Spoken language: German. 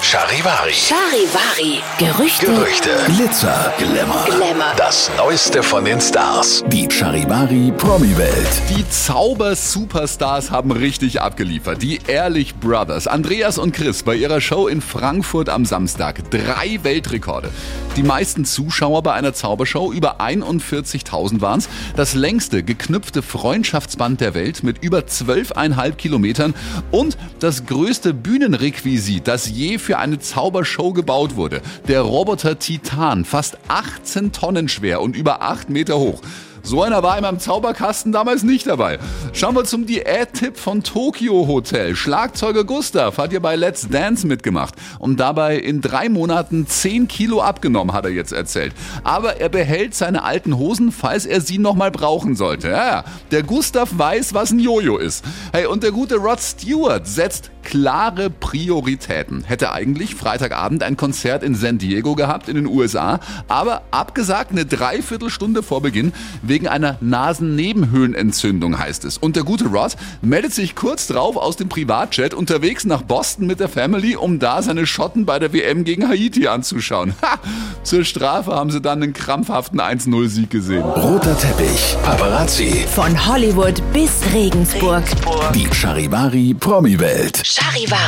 Charivari. Charivari. Gerüchte. Glitzer. Glamour. Das Neueste von den Stars. Die Charivari Promi-Welt. Die Zauber-Superstars haben richtig abgeliefert. Die Ehrlich Brothers, Andreas und Chris, bei ihrer Show in Frankfurt am Samstag. 3 Weltrekorde. Die meisten Zuschauer bei einer Zaubershow, über 41.000 waren es. Das längste geknüpfte Freundschaftsband der Welt mit über 12,5 Kilometern und das größte Bühnenrequisit, das je für eine Zaubershow gebaut wurde. Der Roboter Titan, fast 18 Tonnen schwer und über 8 Meter hoch. So einer war in meinem Zauberkasten damals nicht dabei. Schauen wir zum Diät-Tipp von Tokyo Hotel. Schlagzeuger Gustav hat ja bei Let's Dance mitgemacht und dabei in 3 Monaten 10 Kilo abgenommen, hat er jetzt erzählt. Aber er behält seine alten Hosen, falls er sie nochmal brauchen sollte. Ja, der Gustav weiß, was ein Jojo ist. Hey, und der gute Rod Stewart setzt klare Prioritäten. Hätte eigentlich Freitagabend ein Konzert in San Diego gehabt in den USA, aber abgesagt eine Dreiviertelstunde vor Beginn wegen einer Nasennebenhöhlenentzündung, heißt es. Und der gute Rod meldet sich kurz drauf aus dem Privatjet unterwegs nach Boston mit der Family, um da seine Schotten bei der WM gegen Haiti anzuschauen. Zur Strafe haben sie dann einen krampfhaften 1-0-Sieg gesehen. Roter Teppich, Paparazzi. Von Hollywood bis Regensburg. Die Charivari Promi-Welt. Charivari.